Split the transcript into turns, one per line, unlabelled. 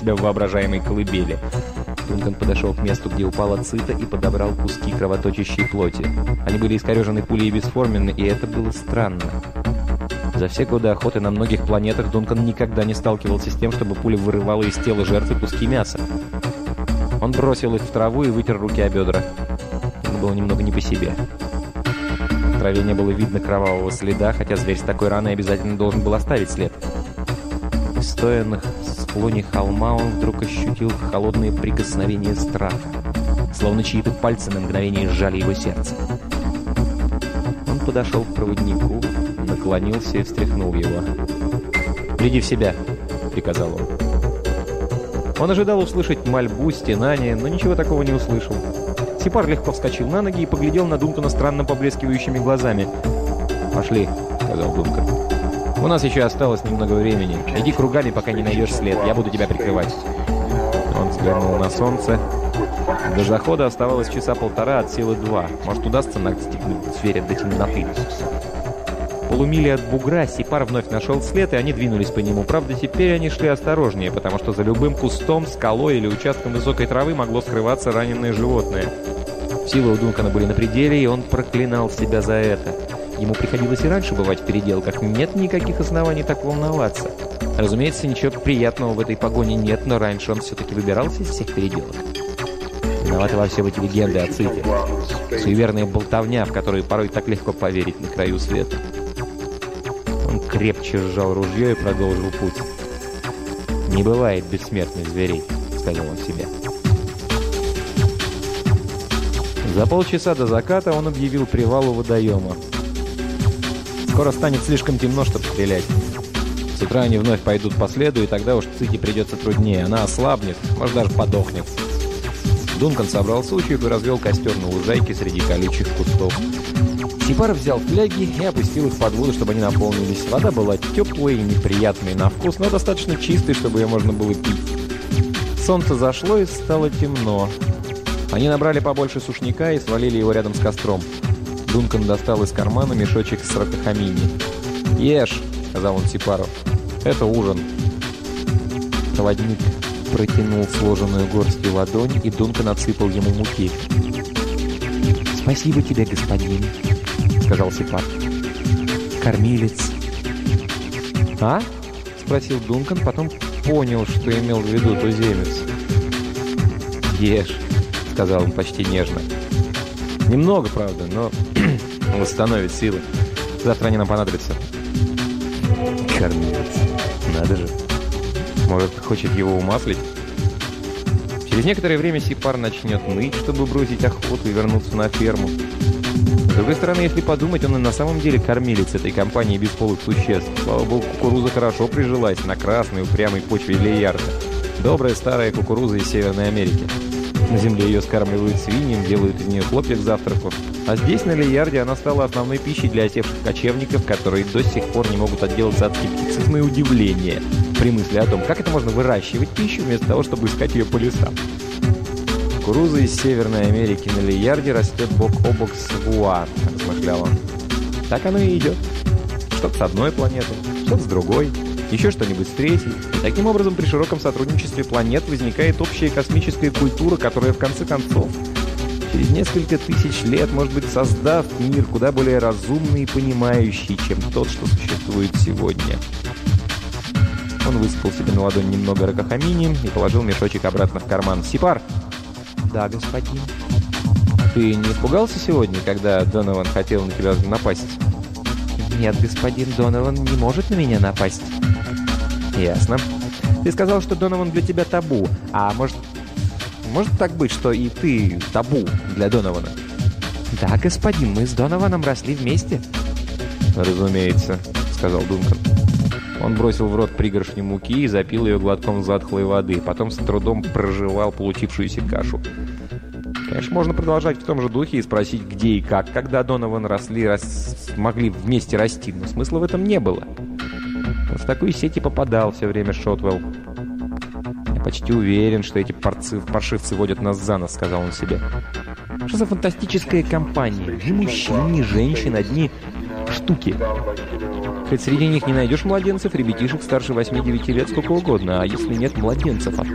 себя в воображаемой колыбели. Дункан подошел к месту, где упала цита, и подобрал куски кровоточащей плоти. Они были искорежены пулей и бесформенны, и это было странно. За все годы охоты на многих планетах Дункан никогда не сталкивался с тем, чтобы пуля вырывала из тела жертвы куски мяса. Он бросил их в траву и вытер руки о бедра. Ему было немного не по себе. В траве не было видно кровавого следа, хотя зверь с такой раной обязательно должен был оставить след. Стоя на склоне холма, он вдруг ощутил холодные прикосновения страха, словно чьи-то пальцы на мгновение сжали его сердце. Он подошел к проводнику, наклонился и встряхнул его. «Приди в себя», — приказал он. Он ожидал услышать мольбу, стенание, но ничего такого не услышал. Сипар легко вскочил на ноги и поглядел на Дункана странно поблескивающими глазами. «Пошли», — сказал Дункан. «У нас еще осталось немного времени. Иди кругами, пока не найдешь след. Я буду тебя прикрывать». Он взглянул на солнце. До захода оставалось часа полтора, от силы 2. Может, удастся настигнуть зверя до темноты. В полумиле от бугра Сипар вновь нашел след, и они двинулись по нему. Правда, теперь они шли осторожнее, потому что за любым кустом, скалой или участком высокой травы могло скрываться раненое животное. Силы у Дункана были на пределе, и он проклинал себя за это. Ему приходилось и раньше бывать в переделках. Нет никаких оснований так волноваться. Разумеется, ничего приятного в этой погоне нет, но раньше он все-таки выбирался из всех переделок. Виноваты во всем эти легенды о Ците. Суеверная болтовня, в которую порой так легко поверить на краю света. Он крепче сжал ружье и продолжил путь. «Не бывает бессмертных зверей», — сказал он себе. За полчаса до заката он объявил привал у водоема. Скоро станет слишком темно, чтобы стрелять. С утра они вновь пойдут по следу, и тогда уж Ците придется труднее. Она ослабнет, может, даже подохнет. Дункан собрал сучьев и развел костер на лужайке среди колючих кустов. Сипар взял фляги и опустил их под воду, чтобы они наполнились. Вода была теплой и неприятной на вкус, но достаточно чистой, чтобы ее можно было пить. Солнце зашло, и стало темно. Они набрали побольше сушняка и свалили его рядом с костром. Дункан достал из кармана мешочек с ракохамини. «Ешь», — сказал он Сипару, — «это ужин». Проводник протянул сложенную горстью ладонь, и Дункан отсыпал ему муки. «Спасибо тебе, господин», — сказал Сипар. «Кормилец». «А?» — спросил Дункан, потом понял, что имел в виду туземец. «Ешь», — сказал он почти нежно. «Немного, правда, но восстановит силы. Завтра они нам понадобятся». Кормилец. Надо же. Может, хочет его умаслить? Через некоторое время Сипар начнет ныть, чтобы бросить охоту и вернуться на ферму. С другой стороны, если подумать, он и на самом деле кормилец этой компании бесполых существ. Слава богу, кукуруза хорошо прижилась на красной упрямой почве Лейярда. Добрая старая кукуруза из Северной Америки. На земле ее скармливают свиньям, делают из нее хлопья к завтраку. А здесь, на Лейярде, она стала основной пищей для осевших кочевников, которые до сих пор не могут отделаться от скептицизма и удивления при мысли о том, как это можно выращивать пищу вместо того, чтобы искать ее по лесам. Кукуруза из Северной Америки на Лейярде растет бок о бок с Вуа, размышлял он. Так оно и идет. Что-то с одной планеты, что-то с другой, еще что-нибудь с третьей. И таким образом при широком сотрудничестве планет возникает общая космическая культура, которая в конце концов через несколько тысяч лет, может быть, создаст мир куда более разумный и понимающий, чем тот, что существует сегодня. Он высыпал себе на ладонь немного ракохамини и положил мешочек обратно в карман. «Сипар!» «Да, господин». «Ты не испугался сегодня, когда Донован хотел на тебя напасть?» «Нет, господин, Донован не может на меня напасть». «Ясно. Ты сказал, что Донован для тебя табу. А может так быть, что и ты табу для Донована?» «Да, господин, мы с Донованом росли вместе». «Разумеется», — сказал Дункан. Он бросил в рот пригоршню муки и запил ее глотком затхлой воды. Потом с трудом прожевал получившуюся кашу. Конечно, можно продолжать в том же духе и спросить, где и как, когда Донован могли вместе расти, но смысла в этом не было. Он в такую сеть и попадал все время Шотвелл. «Я почти уверен, что эти паршивцы водят нас за нос», — сказал он себе. «Что за фантастическая компания? Ни мужчин, ни женщин, одни штуки. Хоть среди них не найдешь младенцев, ребятишек старше 8-9 лет сколько угодно, а если нет младенцев,